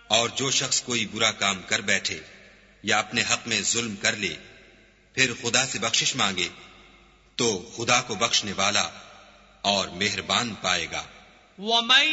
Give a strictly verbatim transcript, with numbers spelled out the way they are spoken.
और जो शख्स कोई बुरा काम कर बैठे या अपने हक में जुल्म कर ले, फिर खुदा से बख्शिश मांगे, तो खुदा को बख्शने वाला और मेहरबान पाएगा।